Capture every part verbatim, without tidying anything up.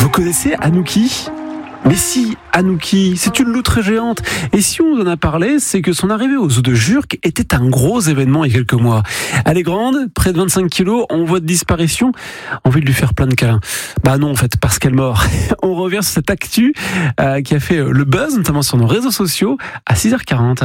Vous connaissez Anouki ? Mais si, Anouki, c'est une loutre géante. Et si on en a parlé, c'est que son arrivée aux eaux de Jurques était un gros événement il y a quelques mois. Elle est grande, près de vingt-cinq kilos, en voie de disparition. Envie de lui faire plein de câlins. Bah non, en fait, parce qu'elle mord. On revient sur cette actu euh, qui a fait le buzz, notamment sur nos réseaux sociaux, à six heures quarante.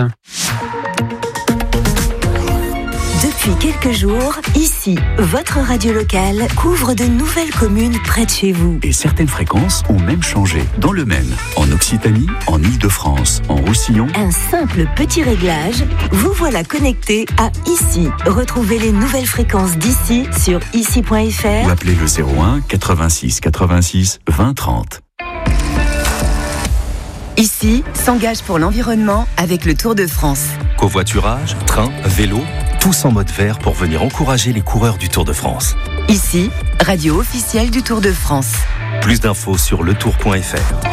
Depuis quelques jours, ici, votre radio locale couvre de nouvelles communes près de chez vous. Et certaines fréquences ont même changé. Dans le Maine, en Occitanie, en Île-de-France, en Roussillon. Un simple petit réglage, vous voilà connecté à Ici. Retrouvez les nouvelles fréquences d'ici sur ici point f r Ou appelez le zéro un quatre-vingt-six quatre-vingt-six vingt trente. Ici s'engage pour l'environnement avec le Tour de France. Covoiturage, train, vélo, tous en mode vert pour venir encourager les coureurs du Tour de France. Ici, radio officielle du Tour de France. Plus d'infos sur le tour point f r.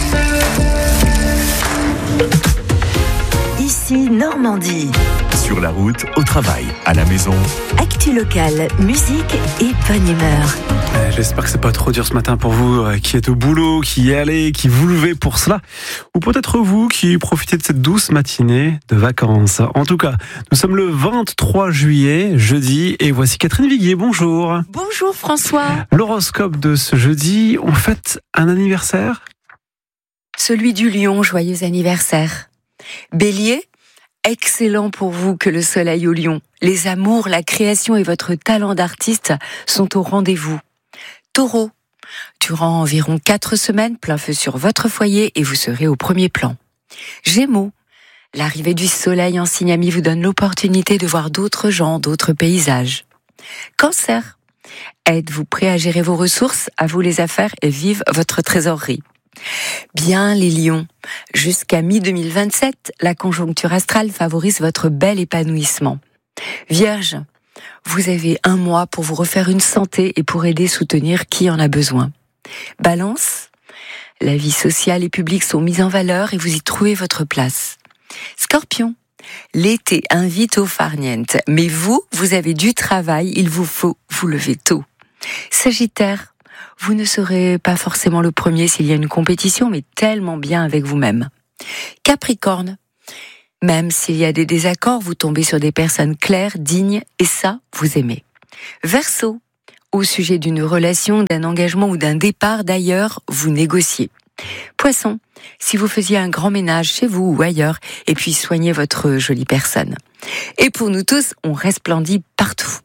Ici Normandie. Sur la route, au travail, à la maison. Actu locale, musique et bonne humeur. J'espère que c'est pas trop dur ce matin pour vous euh, qui êtes au boulot, qui y allez, qui vous levez pour cela. Ou peut-être vous qui profitez de cette douce matinée de vacances. En tout cas, nous sommes le vingt-trois juillet, jeudi, et voici Catherine Viguier. Bonjour. Bonjour François. L'horoscope de ce jeudi, on fête un anniversaire ? Celui du lion, joyeux anniversaire. Bélier, excellent pour vous que le soleil au lion. Les amours, la création et votre talent d'artiste sont au rendez-vous. Taureau, durant environ quatre semaines, plein feu sur votre foyer et vous serez au premier plan. Gémeaux, l'arrivée du soleil en signe ami vous donne l'opportunité de voir d'autres gens, d'autres paysages. Cancer, êtes-vous prêt à gérer vos ressources, à vous les affaires et vive votre trésorerie. Bien les lions, jusqu'à mi deux mille vingt-sept, la conjoncture astrale favorise votre bel épanouissement. Vierge, vous avez un mois pour vous refaire une santé et pour aider soutenir qui en a besoin. Balance, la vie sociale et publique sont mises en valeur et vous y trouvez votre place. Scorpion, l'été invite au farniente, mais vous, vous avez du travail, il vous faut vous lever tôt. Sagittaire, vous ne serez pas forcément le premier s'il y a une compétition, mais tellement bien avec vous-même. Capricorne, même s'il y a des désaccords, vous tombez sur des personnes claires, dignes, et ça, vous aimez. Verseau, au sujet d'une relation, d'un engagement ou d'un départ d'ailleurs, vous négociez. Poisson, si vous faisiez un grand ménage chez vous ou ailleurs, et puis soignez votre jolie personne. Et pour nous tous, on resplendit partout.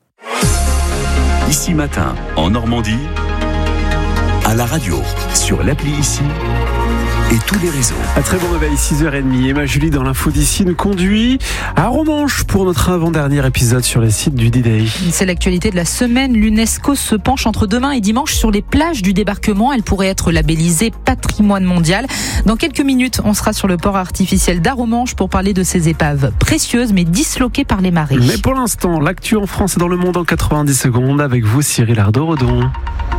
Ici matin, en Normandie, à la radio, sur l'appli Ici et tous les réseaux. Un très bon réveil, six heures trente. Emma Julie dans l'info d'ici nous conduit à Romanche pour notre avant-dernier épisode sur les sites du D-Day. C'est l'actualité de la semaine. L'UNESCO se penche entre demain et dimanche sur les plages du débarquement. Elle pourrait être labellisée patrimoine mondial. Dans quelques minutes, on sera sur le port artificiel d'Aromanche pour parler de ces épaves précieuses mais disloquées par les marées. Mais pour l'instant, l'actu en France et dans le monde en quatre-vingt-dix secondes avec vous Cyril Ardo-Redon.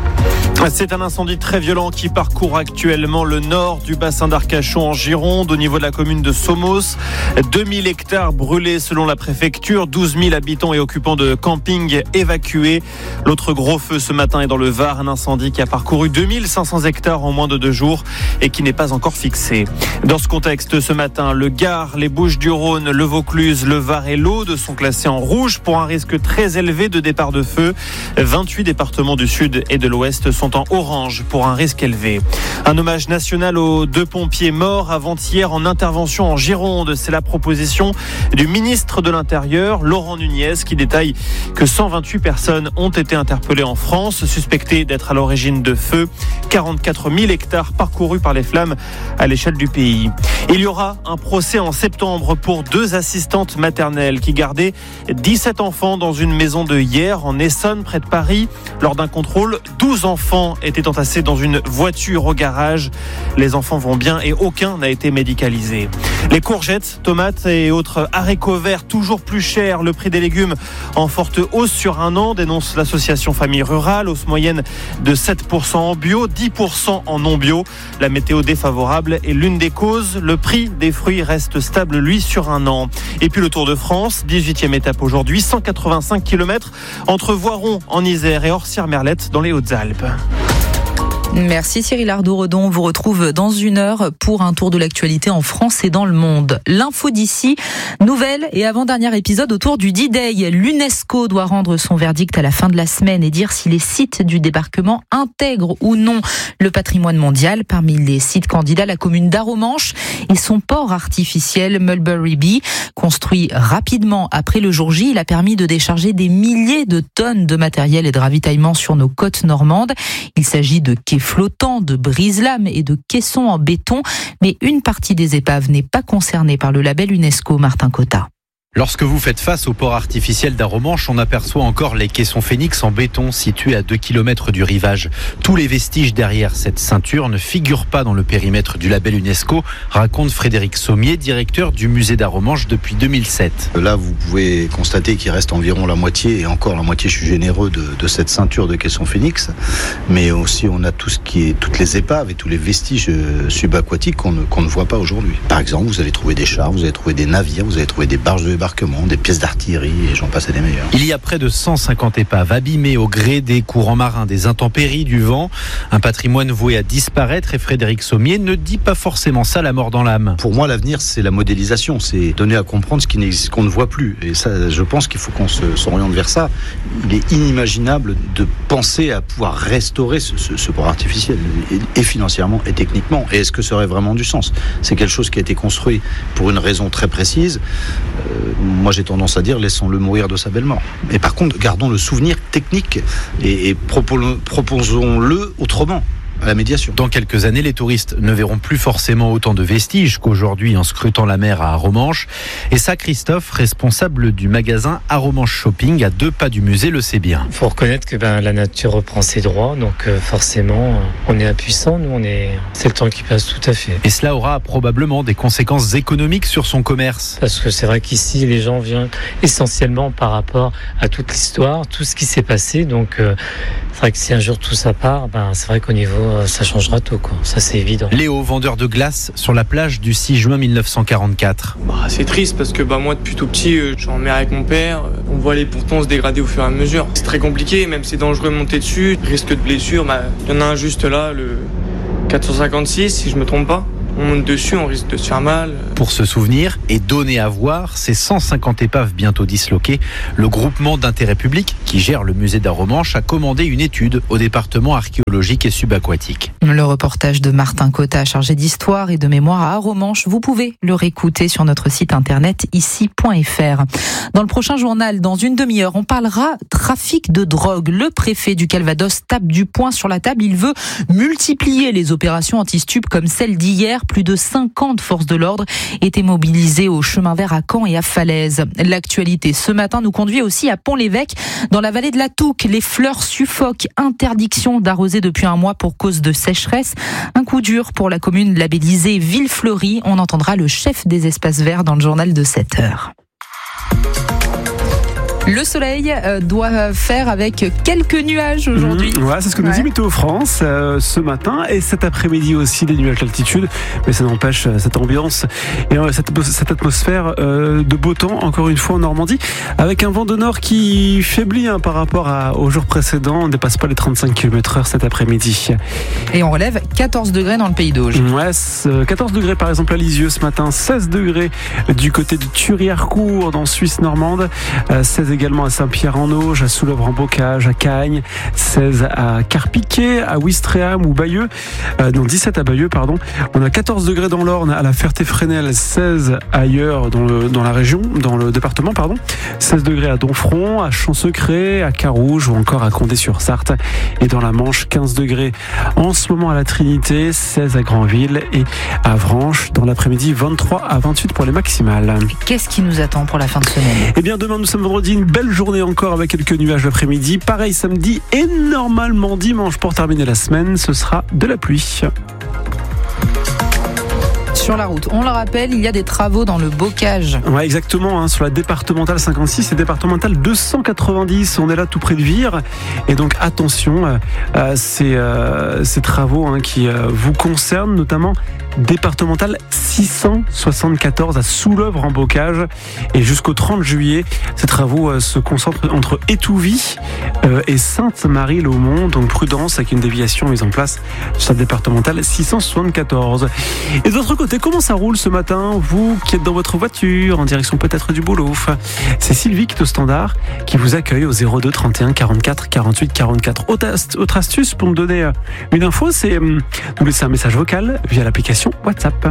C'est un incendie très violent qui parcourt actuellement le nord du bassin d'Arcachon en Gironde, au niveau de la commune de Somos. deux mille hectares brûlés selon la préfecture, douze mille habitants et occupants de camping évacués. L'autre gros feu ce matin est dans le Var, un incendie qui a parcouru deux mille cinq cents hectares en moins de deux jours et qui n'est pas encore fixé. Dans ce contexte, ce matin, le Gard, les Bouches-du-Rhône, le Vaucluse, le Var et l'Aude sont classés en rouge pour un risque très élevé de départ de feu. vingt-huit départements du sud et de l'ouest sont en orange pour un risque élevé. Un hommage national aux deux pompiers morts avant-hier en intervention en Gironde. C'est la proposition du ministre de l'Intérieur, Laurent Nunez, qui détaille que cent vingt-huit personnes ont été interpellées en France, suspectées d'être à l'origine de feux. quarante-quatre mille hectares parcourus par les flammes à l'échelle du pays. Il y aura un procès en septembre pour deux assistantes maternelles qui gardaient dix-sept enfants dans une maison de Hyères en Essonne, près de Paris. Lors d'un contrôle, douze enfants étaient entassés dans une voiture au garage. Les enfants vont bien et aucun n'a été médicalisé. Les courgettes, tomates et autres haricots verts toujours plus chers. Le prix des légumes en forte hausse sur un an, dénonce l'association Famille Rurale. Hausse moyenne de sept pour cent en bio, dix pour cent en non bio. La météo défavorable est l'une des causes. Le prix des fruits reste stable, lui, sur un an. Et puis le Tour de France, dix-huitième étape aujourd'hui, cent quatre-vingt-cinq kilomètres entre Voiron en Isère et Orsières-Merlette dans les Hautes-Alpes. Merci Cyril Ardo-Redon. On vous retrouve dans une heure pour un tour de l'actualité en France et dans le monde. L'info d'ici, nouvelle et avant-dernier épisode autour du D-Day. L'UNESCO doit rendre son verdict à la fin de la semaine et dire si les sites du débarquement intègrent ou non le patrimoine mondial. Parmi les sites candidats, la commune d'Arromanches et son port artificiel Mulberry Bey. Construit rapidement après le jour J, il a permis de décharger des milliers de tonnes de matériel et de ravitaillement sur nos côtes normandes. Il s'agit de quais flottants, de brise-lames et de caissons en béton, mais une partie des épaves n'est pas concernée par le label UNESCO. Martin Cotta. Lorsque vous faites face au port artificiel d'Arromanches, on aperçoit encore les caissons Phénix en béton situés à deux kilomètres du rivage. Tous les vestiges derrière cette ceinture ne figurent pas dans le périmètre du label UNESCO, raconte Frédéric Sommier, directeur du musée d'Arromanches depuis deux mille sept. Là, vous pouvez constater qu'il reste environ la moitié, et encore la moitié, je suis généreux, de, de cette ceinture de caissons Phénix. Mais aussi, on a tout ce qui est, toutes les épaves et tous les vestiges subaquatiques qu'on ne, qu'on ne voit pas aujourd'hui. Par exemple, vous allez trouver des chars, vous allez trouver des navires, vous allez trouver des barges de débarquement, des pièces d'artillerie et j'en passe à des meilleurs. Il y a près de cent cinquante épaves abîmées au gré des courants marins, des intempéries, du vent. Un patrimoine voué à disparaître et Frédéric Sommier ne dit pas forcément ça la mort dans l'âme. Pour moi, l'avenir, c'est la modélisation, c'est donner à comprendre ce qui n'existe, qu'on ne voit plus. Et ça, je pense qu'il faut qu'on se, s'oriente vers ça. Il est inimaginable de penser à pouvoir restaurer ce, ce, ce port artificiel, et, et financièrement et techniquement. Et est-ce que ça aurait vraiment du sens ? C'est quelque chose qui a été construit pour une raison très précise. Euh, moi, j'ai tendance à dire, laissons-le mourir de sa belle mort. Et par contre, gardons le souvenir technique et, et proposons-le autrement. À la médiation. Dans quelques années, les touristes ne verront plus forcément autant de vestiges qu'aujourd'hui en scrutant la mer à Arromanches. Et ça, Christophe, responsable du magasin Arromanches Shopping à deux pas du musée, le sait bien. Il faut reconnaître que ben, la nature reprend ses droits, donc euh, forcément, on est impuissant, nous, on est... c'est le temps qui passe, tout à fait. Et cela aura probablement des conséquences économiques sur son commerce. Parce que c'est vrai qu'ici, les gens viennent essentiellement par rapport à toute l'histoire, tout ce qui s'est passé, donc euh, c'est vrai que si un jour tout ça part, ben, c'est vrai qu'au niveau ça changera tout, quoi. Ça c'est évident. Léo, vendeur de glace sur la plage du six juin mille neuf cent quarante-quatre. Bah, c'est triste parce que bah, moi depuis tout petit, euh, je suis en mer avec mon père. Euh, on voit les pontons se dégrader au fur et à mesure. C'est très compliqué, même c'est dangereux de monter dessus. Risque de blessure, bah, y en a un juste là, le quatre cent cinquante-six si je me trompe pas. On monte dessus, on risque de se faire mal. Pour se souvenir et donner à voir ces cent cinquante épaves bientôt disloquées, le groupement d'intérêt public qui gère le musée d'Arromanches a commandé une étude au département archéologique et subaquatique. Le reportage de Martin Cotta, chargé d'histoire et de mémoire à Arromanches, vous pouvez le réécouter sur notre site internet ici point f r. Dans le prochain journal, dans une demi-heure, on parlera trafic de drogue. Le préfet du Calvados tape du poing sur la table. Il veut multiplier les opérations anti-stupes comme celle d'hier. Plus de cinquante forces de l'ordre étaient mobilisées au chemin vert à Caen et à Falaise. L'actualité ce matin nous conduit aussi à Pont-l'Évêque, dans la vallée de la Touques. Les fleurs suffoquent. Interdiction d'arroser depuis un mois pour cause de sécheresse. Un coup dur pour la commune labellisée Villefleurie. On entendra le chef des espaces verts dans le journal de sept heures. Le soleil doit faire avec quelques nuages aujourd'hui. Mmh, ouais, c'est ce que nous ouais. dit Météo France euh, ce matin et cet après-midi aussi, des nuages d'altitude. Mais ça n'empêche cette ambiance et euh, cette, cette atmosphère euh, de beau temps, encore une fois en Normandie, avec un vent de nord qui faiblit hein, par rapport à, aux jours précédents. On ne dépasse pas les trente-cinq kilomètres heure cet après-midi. Et on relève quatorze degrés dans le Pays d'Auge. Ouais, quatorze degrés par exemple à Lisieux ce matin, seize degrés du côté de Thury-Harcourt dans Suisse normande, euh, seize également à Saint-Pierre-en-Auge, à Soulèvre-en-Bocage, à Cagnes, seize à Carpiquet, à Ouistreham ou Bayeux, euh, non dix-sept à Bayeux, pardon. On a quatorze degrés dans l'Orne, à la Ferté-Fresnel, seize ailleurs dans, le, dans la région, dans le département, pardon, seize degrés à Donfront, à Champ-Secret, à Carouge ou encore à Condé-sur-Sarthe. Et dans la Manche, quinze degrés en ce moment à la Trinité, seize à Granville et à Avranches. Dans l'après-midi, vingt-trois à vingt-huit pour les maximales. Qu'est-ce qui nous attend pour la fin de semaine ? Eh bien, demain, nous sommes vendredi, une belle journée encore avec quelques nuages l'après-midi. Pareil samedi et normalement dimanche pour terminer la semaine, ce sera de la pluie. Sur la route, on le rappelle, il y a des travaux dans le Bocage. Ouais, exactement, hein, sur la départementale cinquante-six et départementale deux cent quatre-vingt-dix. On est là tout près de Vire. Et donc attention à euh, ces, euh, ces travaux hein, qui euh, vous concernent, notamment départementale six cent soixante-quatorze à Soulœuvre-en-Bocage. Et jusqu'au trente juillet, ces travaux se concentrent entre Étouvie et Sainte-Marie-l'Aumont. Donc prudence avec une déviation mise en place sur cette départementale six cent soixante-quatorze. Et de l'autre côté, comment ça roule ce matin, vous qui êtes dans votre voiture, en direction peut-être du boulot? C'est Sylvie qui est au standard, qui vous accueille au zéro deux trente et un quarante-quatre quarante-huit quarante-quatre. Autre, autre astuce pour me donner une info, c'est de nous laisser un message vocal via l'application WhatsApp.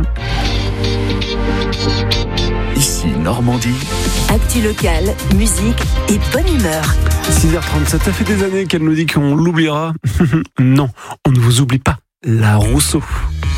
Ici Normandie. Actu locale, musique et bonne humeur. six heures trente-sept, ça fait des années qu'elle nous dit qu'on l'oubliera. Non, on ne vous oublie pas. La Rousseau.